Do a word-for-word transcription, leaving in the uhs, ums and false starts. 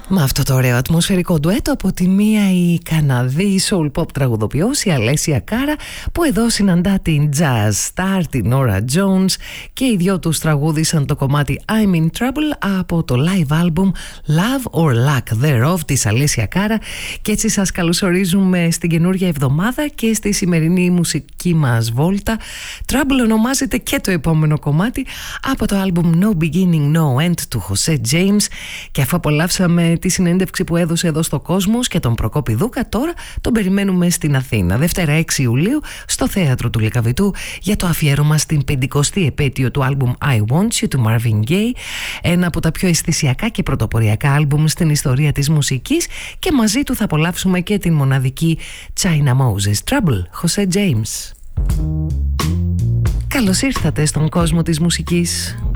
Με αυτό το ωραίο ατμοσφαιρικό ντουέτο, από τη μία η Καναδή soul pop τραγουδοποιός, η Αλέσια Κάρα, που εδώ συναντά την jazz star, την Nora Jones, και οι δυο τους τραγούδισαν το κομμάτι I'm in Trouble από το live album Love or Lack Thereof της Αλέσια Κάρα. Και έτσι σας καλωσορίζουμε στην καινούργια εβδομάδα και στη σημερινή μουσική μας βόλτα. Trouble ονομάζεται και το επόμενο κομμάτι από το album No Beginning No End του Jose James. Και αφού απολαύσαμε τη συνέντευξη που έδωσε εδώ στο Κόσμος και τον Προκόπη Δούκα, τώρα τον περιμένουμε στην Αθήνα Δευτέρα έξι Ιουλίου στο Θέατρο του Λυκαβητού για το αφιέρωμα στην πεντηκοστή επέτειο του άλμπουμ I Want You του Marvin Gaye, ένα από τα πιο αισθησιακά και πρωτοποριακά άλμπουμ στην ιστορία της μουσικής, και μαζί του θα απολαύσουμε και την μοναδική China Moses. Trouble, Jose James. Καλώς ήρθατε στον κόσμο της μουσικής.